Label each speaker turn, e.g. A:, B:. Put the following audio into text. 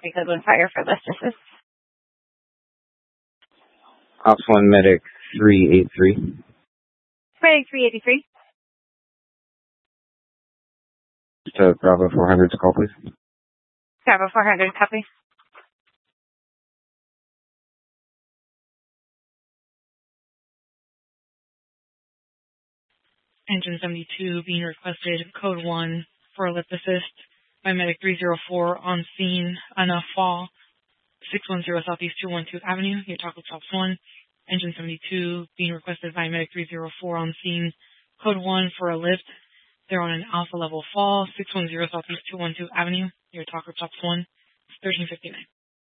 A: Copy code 1 fire for list assist.
B: Ops 1 medic 383.
A: Medic 383.
B: To Bravo 400 call, please.
A: Bravo 400, copy.
C: Engine 72 being requested, code 1 for a lift assist by medic 304 on scene on a fall, 610 Southeast 212 Avenue, your Taco Chops 1. Engine 72 being requested by medic 304 on scene, code 1 for a lift. They're on an alpha level fall, 610 Southeast 212 Avenue, your Taco Chops 1, 1359.